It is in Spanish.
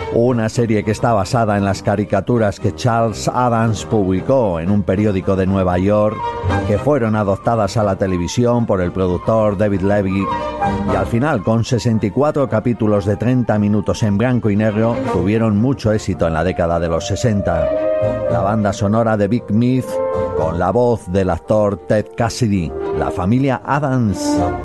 Una serie que está basada en las caricaturas que Charles Addams publicó en un periódico de Nueva York, que fueron adoptadas a la televisión por el productor David Levy y al final, con 64 capítulos de 30 minutos en blanco y negro, tuvieron mucho éxito en la década de los 60. La banda sonora de Big Myth, con la voz del actor Ted Cassidy, La familia Addams.